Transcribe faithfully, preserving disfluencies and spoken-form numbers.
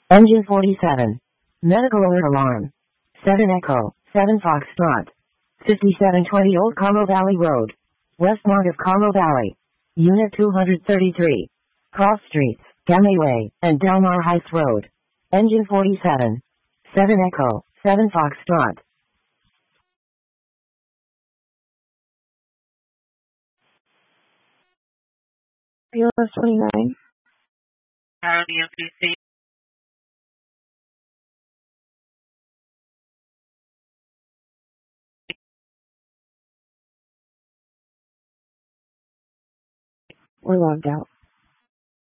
Engine forty-seven. Medical alert alarm. seven Echo, seven Foxtrot. fifty-seven twenty Old Carmel Valley Road. Westmont of Carmel Valley. Unit two hundred thirty-three. Cross Streets, Gamay Way, and Delmar Heights Road. Engine forty-seven. seven Echo, seven Foxtrot. B L S twenty-nine. R D F C C. We're logged out.